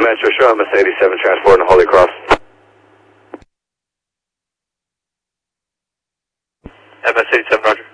Metro, show MS-87 transporting to Holy Cross. MS-87, roger.